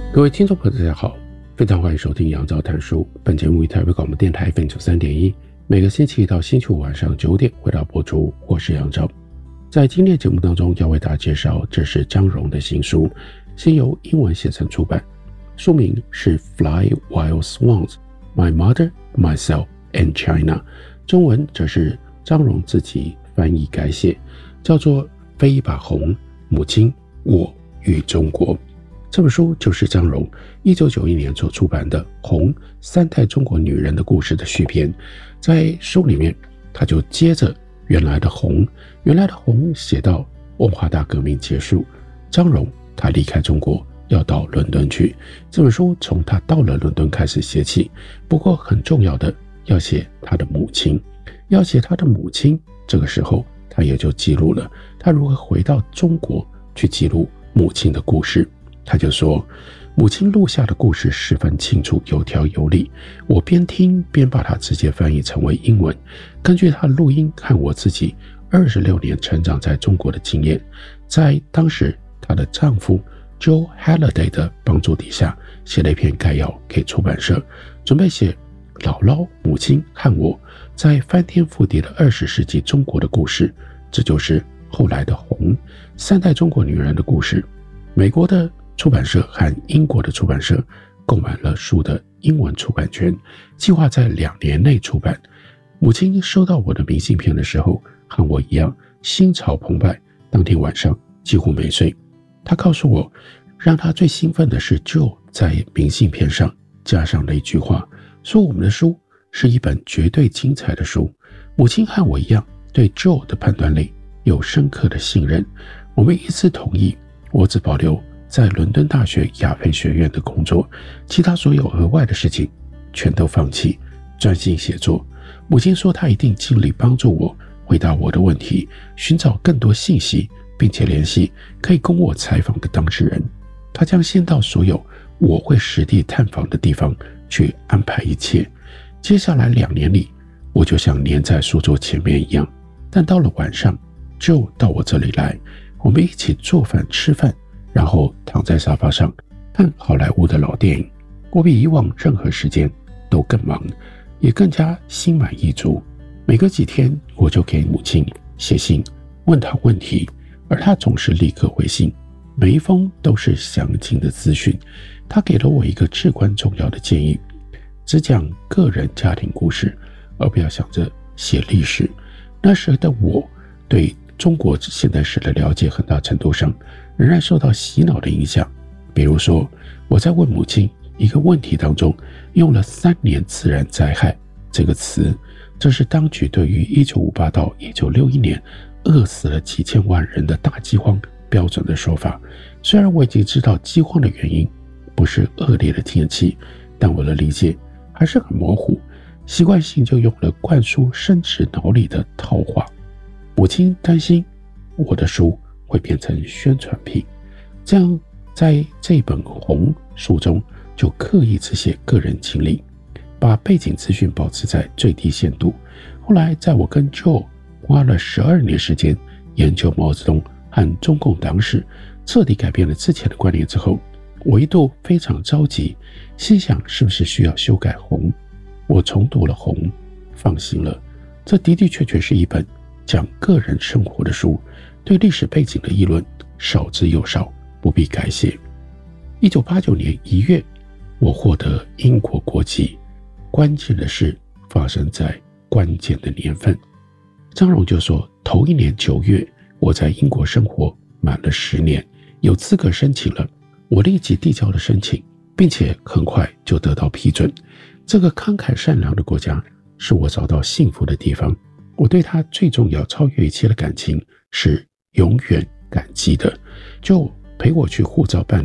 各位听众朋友大家好，非常欢迎收听杨照谈书。本节目于台北广播电台 FM93.1， 每个星期一到星期五晚上9点回到播出。我是杨照。在今天节目当中要为大家介绍，这是张荣的新书，先由英文写成出版，书名是 Fly Wild Swans, My Mother, Myself and China， 中文则是张荣自己翻译改写，叫做飞一把红，母亲，我与中国。这本书就是张荣1991年所出版的《红：三代中国女人的故事》的续篇。在书里面，他就接着原来的红写到文化大革命结束，张荣他离开中国要到伦敦去。这本书从他到了伦敦开始写起，不过很重要的要写他的母亲，这个时候他也就记录了他如何回到中国去记录母亲的故事。他就说，母亲录下的故事十分清楚，有条有理，我边听边把它直接翻译成为英文，根据他的录音和我自己26年成长在中国的经验，在当时她的丈夫 Joe Halliday 的帮助底下，写了一篇概要给出版社，准备写姥姥、母亲和我在翻天覆地的20世纪中国的故事。这就是后来的红：三代中国女人的故事。美国的出版社和英国的出版社购买了书的英文出版权，计划在2年内出版。母亲收到我的明信片的时候，和我一样心潮澎湃，当天晚上几乎没睡。她告诉我，让她最兴奋的是 Joe 在明信片上加上了一句话，说我们的书是一本绝对精彩的书。母亲和我一样对 Joe 的判断力有深刻的信任，我们一致同意，我只保留在伦敦大学亚非学院的工作，其他所有额外的事情全都放弃，专心写作。母亲说她一定尽力帮助我回答我的问题，寻找更多信息，并且联系可以供我采访的当事人。她将先到所有我会实地探访的地方去安排一切。接下来2年里，我就像黏在书桌前面一样，但到了晚上，就到我这里来，我们一起做饭吃饭，然后躺在沙发上看好莱坞的老电影。我比以往任何时间都更忙，也更加心满意足。每隔几天我就给母亲写信问她问题，而她总是立刻回信，每一封都是详尽的资讯。她给了我一个至关重要的建议，只讲个人家庭故事，而不要想着写历史。那时的我对中国现代史的了解很大程度上仍然受到洗脑的影响。比如说，我在问母亲一个问题当中用了3年自然灾害这个词，这是当局对于1958到1961年饿死了几千万人的大饥荒标准的说法。虽然我已经知道饥荒的原因不是恶劣的天气，但我的理解还是很模糊，习惯性就用了灌输深植脑里的套话。母亲担心我的书会变成宣传品，这样在这本红书中就刻意只写个人经历，把背景资讯保持在最低限度。后来在我跟 Joe 花了12年时间研究毛泽东和中共党史，彻底改变了之前的观念之后，我一度非常着急，心想是不是需要修改红。我重读了红，放心了，这的的确确是一本讲个人生活的书，对历史背景的议论少之又少，不必改写。1989年1月，我获得英国国籍，关键的事发生在关键的年份。张荣就说，头一年9月，我在英国生活满了10年，有资格申请了。我立即递交了申请，并且很快就得到批准。这个慷慨善良的国家是我找到幸福的地方，我对他最重要、超越一切的感情是永远感激的。就陪我去护照办